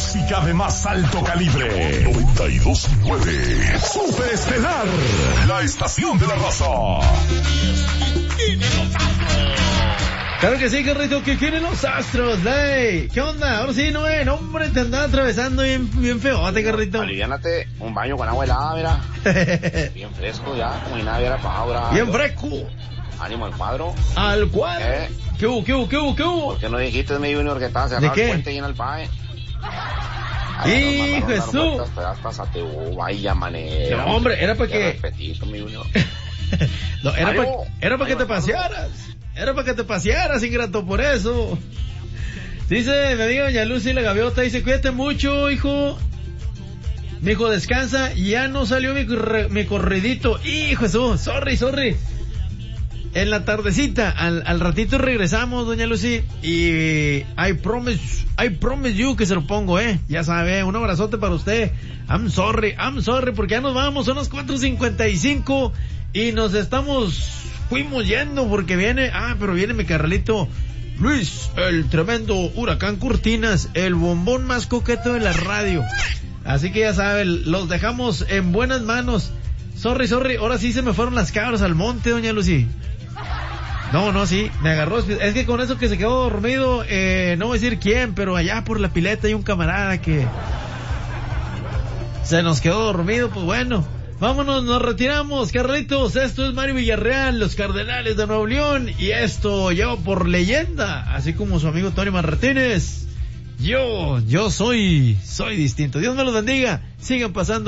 música de más alto calibre. 92.9. Super Estelar, la estación de la raza. Claro que sí, Carrito, que quieren los Astros, ey. ¿Qué onda? Ahora sí, no, hombre, te andaba atravesando bien feote, Carrito. Aliviánate, un baño con agua helada, mira. Bien fresco ya, como si nada hubiera pasado. Bien fresco. Ánimo al cuadro. Al cuadro. ¿Qué hubo? ¿Por qué no dijiste, mi Junior, que estaba cerrado el puente y en el PAE? ¡Hijo Jesús! Vaya manera. No, hombre, era para que... Respetito, mi Junior. No, era para que te pasearas. Era para que te pasearas, ingrato, por eso. Dice mi amiga doña Lucy la gaviota, dice, cuídate mucho, hijo. Mi hijo, descansa. Ya no salió mi corridito. Hijo Jesús, sorry. En la tardecita, al ratito regresamos, doña Lucy. Y I promise you que se lo pongo, ya sabe, un abrazote para usted. I'm sorry, porque ya nos vamos, son las 4:55 y fuimos yendo porque viene mi carnalito Luis, el tremendo huracán Cortinas, el bombón más coqueto de la radio. Así que ya saben, los dejamos en buenas manos. Sorry, ahora sí se me fueron las cabras al monte, doña Lucy. No, sí, me agarró. Es que con eso que se quedó dormido, no voy a decir quién, pero allá por la pileta hay un camarada que se nos quedó dormido, pues bueno. Vámonos, nos retiramos, Carlitos. Esto es Mario Villarreal, los Cardenales de Nuevo León, y esto lleva por leyenda, así como su amigo Tony Martínez. Yo soy distinto. Dios me los bendiga. Sigan pasando